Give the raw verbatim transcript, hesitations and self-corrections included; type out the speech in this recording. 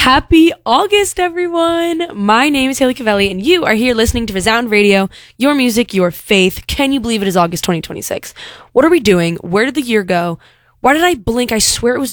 Happy August, everyone! My name is Haley Cavelli, and you are here listening to Resound Radio, your music, your faith. Can you believe it is August twenty twenty-six? What are we doing? Where did the year go? Why did I blink? I swear it was